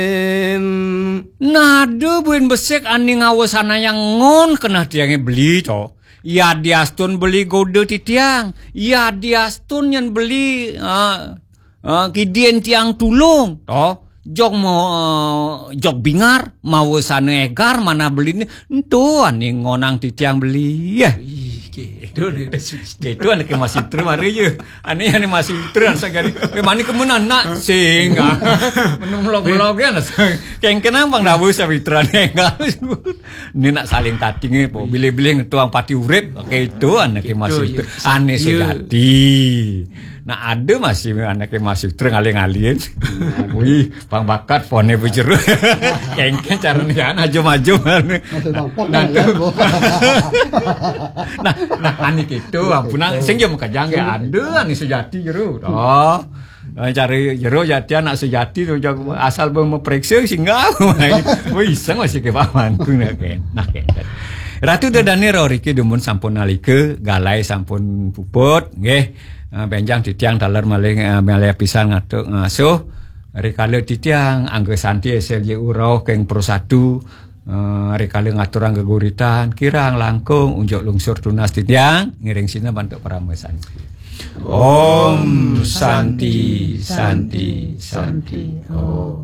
Nado buin besek ani ngawasana yang ngon kena tiangnya beli to. Ya diastun beli gode ti tiang. Ya diastun yang beli kidien tiang tulung to. Jog jog bingar mau sana egar mana beli ni tu ani ngonang ti tiang beli ya. Itu anak masih terima je. Ani masih terima sagari. Mani kemenan nak sing. Menung-log ya nak. Keng kenang bang dawu sawitran enggak. Ni nak saling tating po. Bili-bili tuang pati urip. Oke itu anak masih ane sejati. Nah ada masih anak masih ngalih-ngalih. Wih, bang bakat fone bujur. Keng cara ni maju-maju. Nah ani gitu ampuna sing yo makajang ya ada ani sejati jero. Oh. Cari jero jati anak sejati tu asal memeriksa singgah. Wis masih ke pamanku nah ken. Ratu Dadane Roriki dumun sampun nalika galai sampun puput nggih. Benjang titiang dalar maling melaya pisan ngatuk ngasuh. Rikale titiang angge santi SLJ urau keng prosadu. Rikale ngaturang geguritan kirang langkung unjuk lungsur tunas titiang ngiring sina bantuk paramesan. Om Santi Santi Santi. Oh.